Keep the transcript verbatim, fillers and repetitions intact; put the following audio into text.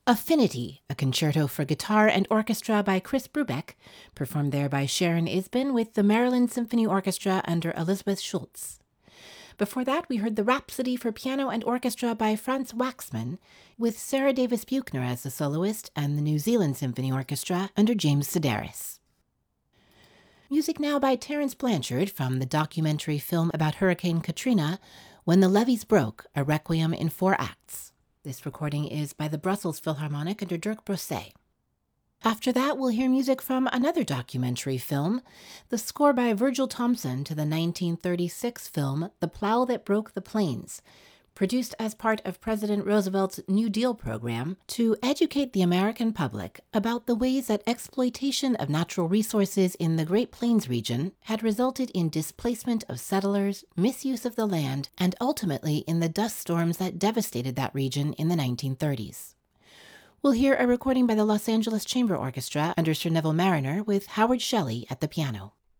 Affinity, a concerto for guitar and orchestra by Chris Brubeck, performed there by Sharon Isbin with the Maryland Symphony Orchestra under Elizabeth Schultz. Before that, we heard the Rhapsody for piano and orchestra by Franz Waxman, with Sarah Davis Buchner as the soloist and the New Zealand Symphony Orchestra under James Sedaris. Music now by Terence Blanchard from the documentary film about Hurricane Katrina, When the Levees Broke, a Requiem in Four Acts. This recording is by the Brussels Philharmonic under Dirk Brosset. After that, we'll hear music from another documentary film, the score by Virgil Thomson to the nineteen thirty-six film The Plow That Broke the Plains, produced as part of President Roosevelt's New Deal program to educate the American public about the ways that exploitation of natural resources in the Great Plains region had resulted in displacement of settlers, misuse of the land, and ultimately in the dust storms that devastated that region in the nineteen thirties. We'll hear a recording by the Los Angeles Chamber Orchestra under Sir Neville Marriner with Howard Shelley at the piano.